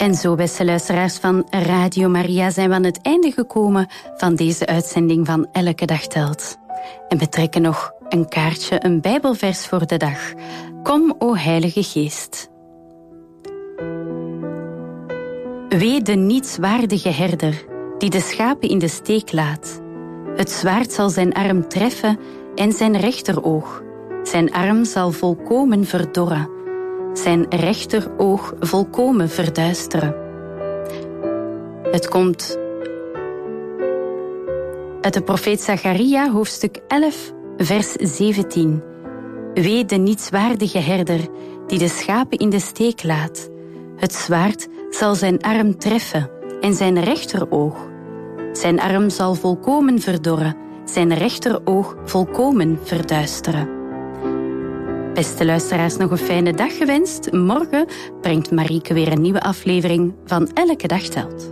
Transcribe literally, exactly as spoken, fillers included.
En zo, beste luisteraars van Radio Maria, zijn we aan het einde gekomen van deze uitzending van Elke Dag Telt. En we trekken nog een kaartje, een Bijbelvers voor de dag. Kom, o Heilige Geest. Wee de nietswaardige herder, die de schapen in de steek laat. Het zwaard zal zijn arm treffen en zijn rechteroog. Zijn arm zal volkomen verdorren. Zijn rechteroog volkomen verduisteren. Het komt uit de profeet Zacharia, hoofdstuk elf, vers zeventien. Wee de nietswaardige herder, die de schapen in de steek laat. Het zwaard zal zijn arm treffen en zijn rechteroog. Zijn arm zal volkomen verdorren, zijn rechteroog volkomen verduisteren. Beste luisteraars, nog een fijne dag gewenst. Morgen brengt Marieke weer een nieuwe aflevering van Elke Dag Telt.